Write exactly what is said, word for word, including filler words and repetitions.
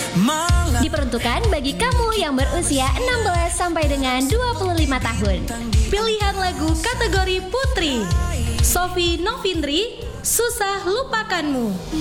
Diperuntukkan bagi kamu yang berusia enam belas sampai dengan dua puluh lima tahun. Pilihan lagu kategori Putri, Sofi Novindri, Susah Lupakanmu.